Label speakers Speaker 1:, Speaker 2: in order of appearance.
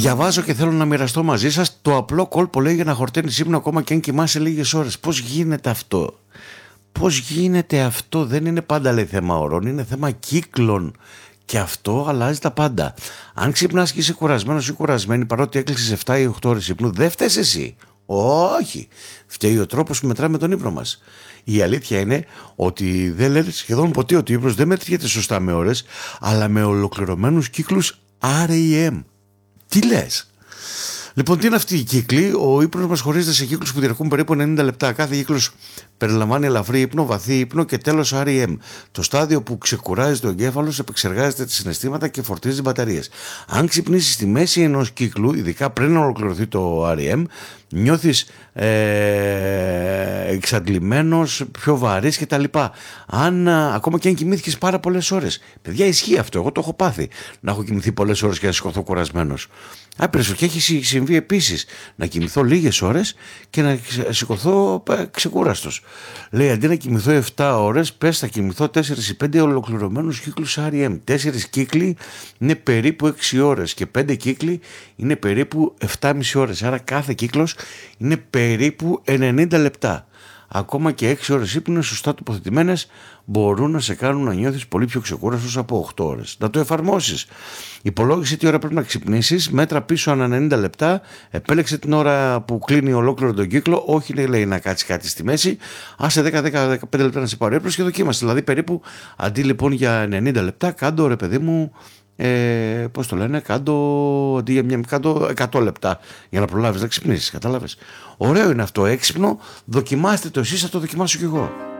Speaker 1: Διαβάζω και θέλω να μοιραστώ μαζί σας το απλό κόλπο, λέει, για να χορταίνεις ύπνο ακόμα και αν κοιμάσαι λίγες ώρες. Πώς γίνεται αυτό? Πώς γίνεται αυτό? Δεν είναι πάντα, λέει, θέμα ωρών, είναι θέμα κύκλων. Και αυτό αλλάζει τα πάντα. Αν ξυπνάς και είσαι κουρασμένος ή κουρασμένη, παρότι έκλεισες 7 ή 8 ώρες ύπνου, δεν φταίς εσύ. Όχι. Φταίει ο τρόπος που μετράμε τον ύπνο μας. Η αλήθεια είναι ότι δεν λέτε σχεδόν ποτέ ότι ο ύπνος δεν μετριέται σωστά με ώρες, αλλά με ολοκληρωμένους κύκλους REM. Τι λες? Λοιπόν, τι είναι αυτή η κύκλη? Ο ύπνος μας χωρίζεται σε κύκλους που διαρκούν περίπου 90 λεπτά. Κάθε κύκλος περιλαμβάνει ελαφρύ ύπνο, βαθύ ύπνο και τέλος REM. Το στάδιο που ξεκουράζει το εγκέφαλος, επεξεργάζεται τα συναισθήματα και φορτίζει μπαταρίες. Αν ξυπνήσεις στη μέση ενός κύκλου, ειδικά πριν ολοκληρωθεί το REM, νιώθεις εξαντλημένος, πιο βαρύς κτλ. Ακόμα και αν κοιμήθηκες πάρα πολλές ώρες. Παιδιά, ισχύει αυτό. Εγώ το έχω πάθει. Να έχω κοιμηθεί πολλές ώρες και να σηκωθώ κουρασμένος. Και έχει συμβεί επίσης να κοιμηθώ λίγες ώρες και να σηκωθώ ξεκούραστος. Λέει, αντί να κοιμηθώ 7 ώρες, πες θα κοιμηθώ 4 ή 5 ολοκληρωμένους κύκλους REM. 4 κύκλοι είναι περίπου 6 ώρες και 5 κύκλοι είναι περίπου 7,5 ώρες. Άρα κάθε κύκλος είναι περίπου 90 λεπτά. Ακόμα και 6 ώρες ύπνου σωστά τοποθετημένες μπορούν να σε κάνουν να νιώθεις πολύ πιο ξεκούραστος από 8 ώρες. Να το εφαρμόσεις. Υπολόγισε τι ώρα πρέπει να ξυπνήσεις, μέτρα πίσω ανά 90 λεπτά, επέλεξε την ώρα που κλείνει ολόκληρο τον κύκλο, όχι, λέει, να κάτσει κάτι στη μέση, άσε 10-15 λεπτά να σε πάρει ύπνος και δοκίμασε. Δηλαδή περίπου αντί λοιπόν για 90 λεπτά, κάντο, ρε παιδί μου, πώς το λένε, κάντο 100 λεπτά για να προλάβεις να ξυπνήσεις, κατάλαβες? Ωραίο είναι αυτό, έξυπνο. Δοκιμάστε το εσείς, θα το δοκιμάσω κι εγώ.